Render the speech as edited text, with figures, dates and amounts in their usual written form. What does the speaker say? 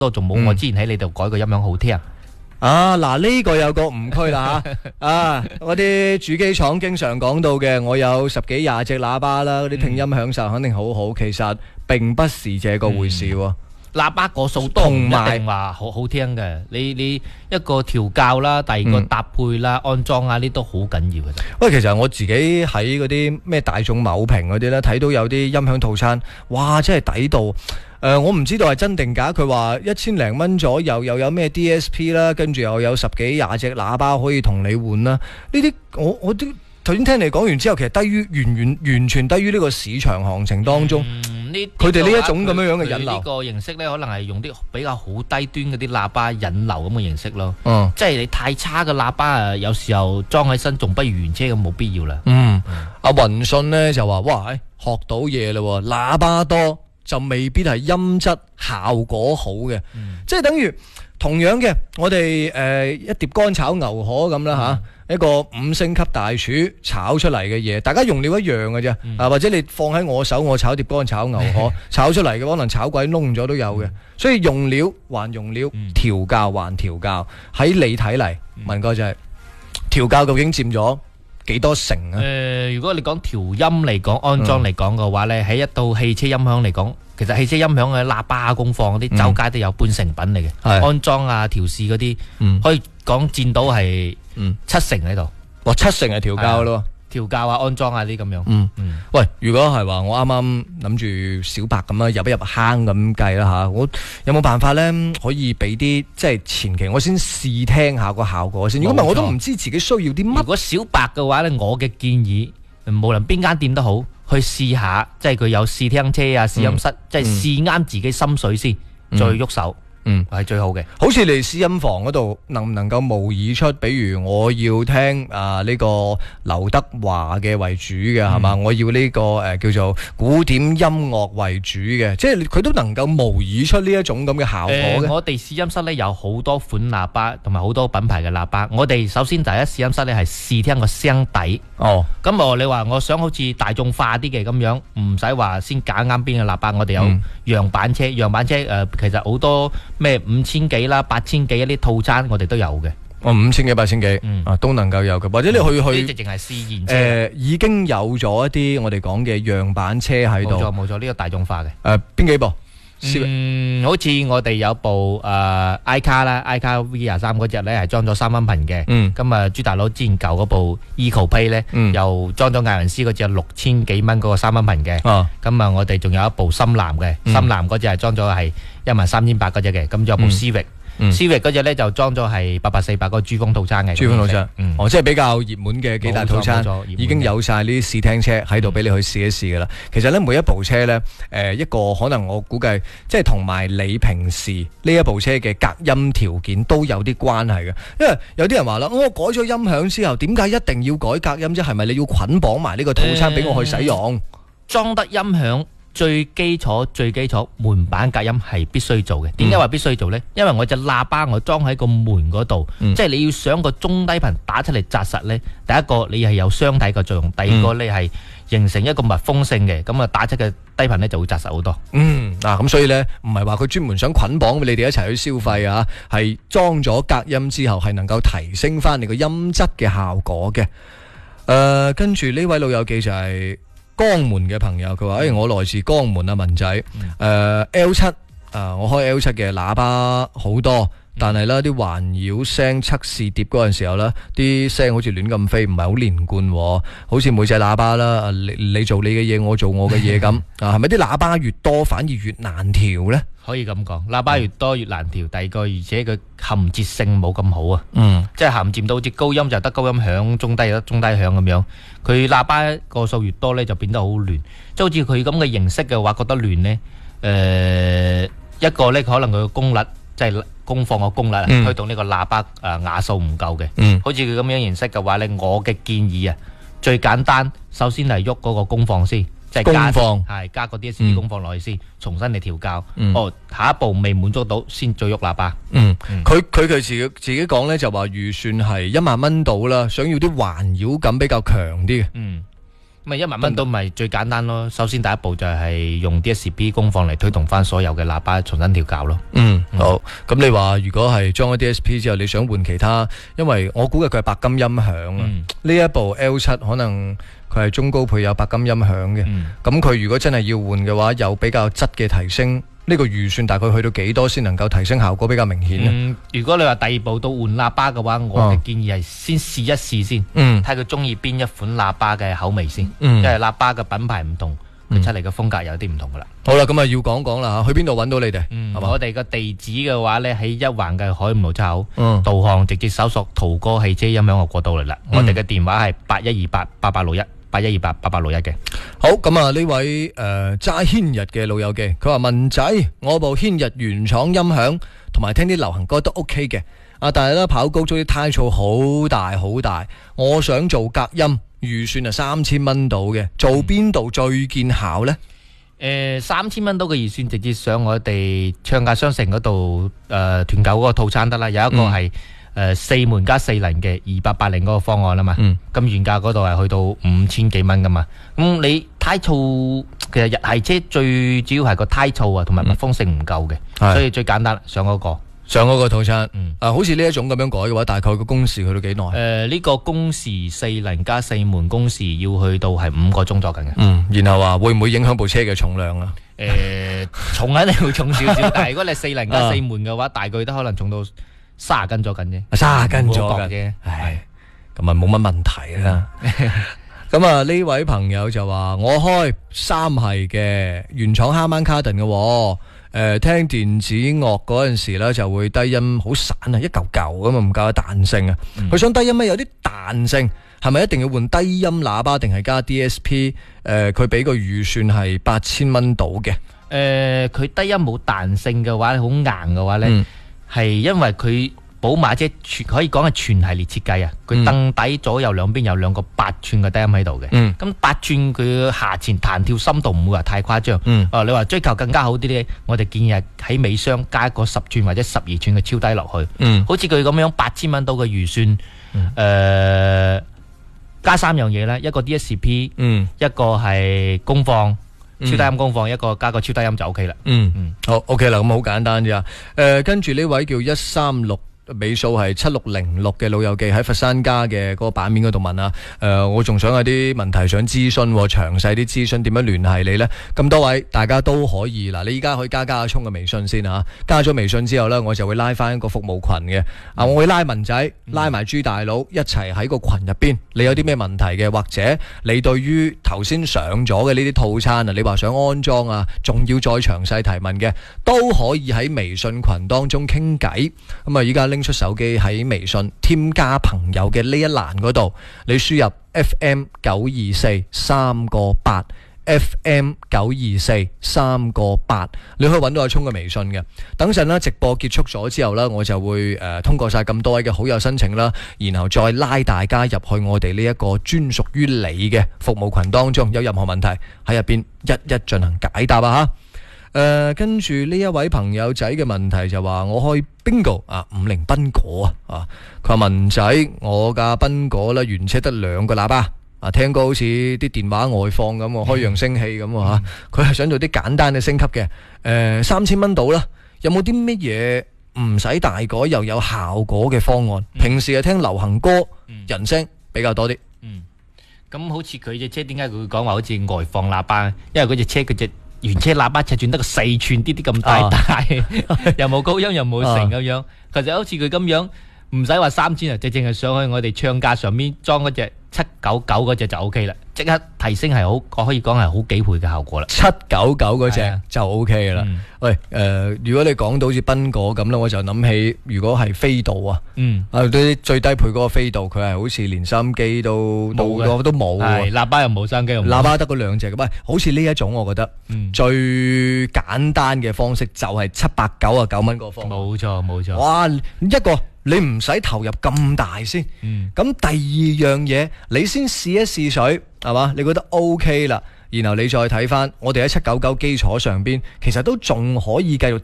都仲冇我之前喺你度改個音響好聽。 啊，嗱呢個有個誤區啦嚇，啊嗰啲主機廠經常講到嘅，我有10幾20隻喇叭啦，嗰啲聽音享受肯定好好，其實並不是這個回事喎。 喇叭個數多唔一定話好聽嘅，你一個調校啦，第二個搭配啦、安裝啊，呢都好緊要嘅。 喂，其實我自己喺嗰啲咩大眾某評嗰啲咧，睇到有啲音響套餐，哇，真係抵到。我唔知道係真定假，佢話1000零蚊左右，又有咩 DSP 啦，跟住又有10幾20隻喇叭可以同你換啦。呢啲我都頭先聽你講完之後，其實低於完全低於呢個市場行情當中。佢哋呢一種咁樣嘅引流， 呢個形式咧，可能係用啲比較好低端嗰啲喇叭引流咁嘅形式咯。即係你太差嘅喇叭啊，有時候裝喺身仲不如原車咁，冇必要啦。 阿雲信呢就話：哇，學到嘢啦，喇叭多就未必係音質效果好嘅，即係等於同樣嘅，我哋一碟乾炒牛河咁啦嚇，一個5星級大廚炒出嚟嘅嘢，大家用料一樣嘅啫，或者你放喺我手，我炒碟乾炒牛河炒出嚟嘅可能炒鬼燶咗都有嘅，所以用料還用料，調教還調教，喺你睇嚟，文哥就係調教究竟佔咗幾多成啊？ 如果你講調音嚟講、安裝嚟講嘅話咧，喺一到汽車音響嚟講，其實汽車音響嘅喇叭功放嗰啲，周街都有半成品嚟嘅。安裝啊、調試嗰啲，可以講佔到係70%喺度。 哇，70%係調教咯。 調教啊、安裝啊啲咁樣。 喂，如果係話我啱啱諗住小白咁樣入一入坑咁計啦嚇，我有冇辦法咧可以俾啲即係前期我先試聽下個效果先？如果唔係我都唔知自己需要啲乜。 如果小白嘅話咧，我嘅建議無論邊間店都好，去試下，即係佢有試聽車啊、試音室，即係試啱自己心水先，再喐手。係最好嘅。好似你試音房嗰度，能唔能夠模擬出？比如我要聽呢個劉德華嘅為主嘅係嘛？我要呢個叫做古典音樂為主嘅，即係佢都能夠模擬出呢一種咁嘅效果嘅。我哋試音室呢有好多款喇叭，同埋好多品牌嘅喇叭。我哋首先第一試音室呢係試聽個聲底。咁你話我想好似大眾化啲嘅咁樣，唔使話先揀啱邊嘅喇叭。我哋有樣板車，樣板車其實好多。咩5000幾啦、8000幾一啲套餐，我哋都有嘅。5000幾、8000幾，都能夠有嘅。或者你去直情係試驗車， 已經有咗一啲我哋講嘅樣板車喺度。 冇錯，呢個大眾化嘅。 邊幾部？ 好似我哋有部iCar 啦，iCar V23嗰隻咧係裝咗3分頻嘅。咁啊，朱大佬之前舊嗰部 EcoPay 咧，又裝咗艾文斯嗰隻6000幾蚊嗰個3分頻嘅。咁啊，我哋仲有一部深藍嘅，深藍嗰隻係裝咗係13800嗰隻嘅。咁仲有部 Civic 嗰隻咧就裝咗係8848嗰個珠峰套餐嘅。珠峰套餐，即係比較熱門嘅幾大套餐，已經有晒呢啲試聽車喺度俾你去試一試噶啦。其實咧每一部車咧，一個可能我估計，即係同埋你平時呢一部車嘅隔音條件都有啲關係嘅。因為有啲人話啦，我改咗音響之後，點解一定要改隔音啫？係咪你要捆綁埋呢個套餐俾我去使用？裝得音響。最基礎門板隔音係必須做嘅。點解話必須做呢？因為我隻喇叭我裝喺個門嗰度，即係你要想個中低頻打出嚟紮實呢。第一個你係有雙體嘅作用，第二個你係形成一個密封性嘅，咁啊打出嘅低頻呢就會紮實好多。咁所以呢，唔係話佢專門想捆綁你哋一齊去消費啊，係裝咗隔音之後係能夠提升翻你個音質嘅效果嘅。跟住呢位老友記就係江門嘅朋友，佢話：我來自江門啊，文仔。L7，我開 L7 嘅喇叭好多，但係呢啲環繞聲測試碟嗰陣時候呢，啲聲好似亂咁飛，唔係好連貫，好似每隻喇叭啦，你做你嘅嘢，我做我嘅嘢咁。係咪啲喇叭越多反而越難調呢？可以咁講，喇叭越多越難調。第二個，而且佢銜接性冇咁好啊。即係銜接到好似高音就得高音響，中低就得中低響咁樣。佢喇叭個數越多呢，就變得好亂。即係好似佢咁嘅形式嘅話，覺得亂呢。一個呢，可能佢嘅功率即係功放嘅功率推動呢個喇叭瓦數唔夠嘅。好似佢咁樣形式嘅話呢，我嘅建議啊，最簡單，首先係喐嗰個功放先。即係加個 DSP 功放落去先，重新嚟調校。下一步未滿足到，先再喐喇叭。佢自己講咧，就話預算係1萬蚊到啦，想要啲環繞感比較強啲嘅。 咁1萬蚊都唔係最簡單咯。首先第一步就係用 DSP 功放嚟推動翻所有嘅喇叭重新調校咯。 好。咁你話如果係裝咗 DSP 之後，你想換其他，因為我估計佢係白金音響啊。呢一部 L7 可能佢係中高配有白金音響嘅。咁佢如果真係要換嘅話，有比較質嘅提升。呢個預算大概去到幾多先能夠提升效果比較明顯呢？ 如果你話第二步到換喇叭嘅話，我嘅建議係先試一試先，睇佢中意邊一款喇叭嘅口味先，因為喇叭嘅品牌唔同，佢出嚟嘅風格有啲唔同噶啦。 好啦，咁啊要講講啦吓，去邊度揾到你哋？ 我哋個地址嘅話呢，喺一環嘅海五路出口，導航直接搜索陶哥汽車音響就過到嚟啦。我哋嘅電話係81288861，81288861嘅。 好，咁啊呢位揸軒日嘅老友記，佢話文仔，我部軒日原廠音響同埋聽啲流行歌都 OK 嘅，但係咧跑高速啲胎噪好大好大，我想做隔音，預算係3000蚊到嘅，做邊度最見效呢 ？3000蚊到嘅預算，直接上我哋暢價商城嗰度團購嗰個套餐得啦，有一個係4門加4輪嘅2880嗰個方案啦嘛，咁原價嗰度係去到5000幾蚊噶嘛。咁你胎噪其實日系車最主要係個胎噪啊，同埋密封性唔夠嘅，所以最簡單上嗰個套餐。好似呢一種咁樣改嘅話，大概個工時去到幾耐？ 呢個工時4輪加4門工時要去到係5個鐘左近嘅。 然後話會唔會影響部車嘅重量啊？ 重肯定會重少少，但係如果你4輪加4門嘅話，大概都可能重到30斤咗緊啫 ，30斤咗緊，咁啊冇乜問題啦。咁啊呢位朋友就話我開3系嘅原廠哈曼卡頓嘅，聽電子樂嗰陣時咧就會低音好散啊，一嚿嚿咁啊，唔夠彈性啊。佢想低音咧有啲彈性，係咪一定要換低音喇叭定係加 DSP？佢俾個預算係8000蚊到嘅。 佢低音冇彈性嘅話，好硬嘅話呢，係因為佢寶馬車可以講係全系列設計啊。佢凳底左右兩邊有2個8寸嘅低音喺度嘅。咁8寸佢下前彈跳深度唔會話太誇張。你話追求更加好啲呢，我哋建議係喺尾箱加一個10寸或者12寸嘅超低落去。好似佢咁樣8000蚊到嘅預算，加3樣嘢啦，一個 DSP，一個係功放。超低音功放，一個加個超低音就 OK 啦。 好 OK 啦，咁好簡單啫。跟住呢位叫136尾數係7606嘅老友記喺佛山家嘅嗰個版面嗰度問啊，我仲想有啲問題想諮詢，詳細啲諮詢點樣聯繫你呢？咁多位大家都可以嗱，你依家可以加阿聰嘅微信先啊，加咗微信之後呢，我就會拉翻一個服務群嘅。我會拉文仔，拉埋朱大佬一齊喺個群入邊。你有啲咩問題嘅，或者你對於頭先上咗嘅呢啲套餐啊，你話想安裝啊，仲要再詳細提問嘅，都可以喺微信群當中傾偈。咁啊，依家拎出手機喺微信添加朋友嘅呢一欄嗰度，你輸入 FM924 3個8 FM924 3個8，你可以揾到阿聰嘅微信嘅。等陣啦，直播結束咗之後啦，我就會通過晒咁多位嘅好友申請啦，然後再拉大家入去我哋呢一個專屬於你嘅服務群當中，有任何問題喺入邊一一進行解答啊吓。跟住呢一位朋友仔嘅問題就話我開 Bingo 50賓果啊，佢話文仔，我架賓果咧原車得2個喇叭聽歌好似啲電話外放咁，開揚聲器咁吓，佢係想做啲簡單嘅升級嘅，3000蚊到啦，有冇啲乜嘢唔使大改又有效果嘅方案？平時係聽流行歌，人聲比較多啲。 咁好似佢隻車點解佢會講話好似外放喇叭？因為嗰隻車佢隻原車喇叭尺寸得個4寸啲咁大，又冇高音又冇成咁樣。其實好似佢咁樣，唔使話3000啊，直情係上去我哋唱架上面裝嗰隻799嗰隻就 OK 啦，即刻提升係好，我可以講係好幾倍嘅效果啦。 799嗰隻就 OK 噶啦。喂，如果你講到好似賓果咁咧，我就諗起如果係飛度啊，啲最低配嗰個飛度，佢係好似連收音機都冇， 喇叭又冇收音機， 喇叭得嗰2隻嘅。喂，好似呢一種，我覺得最簡單嘅方式就係799蚊嗰個方案。 冇錯。 哇，一個你唔使投入咁大先，咁第二樣嘢你先試一試水，係嘛？你覺得 OK 啦，然後你再睇翻我哋喺799基礎上邊，其實都仲可以繼續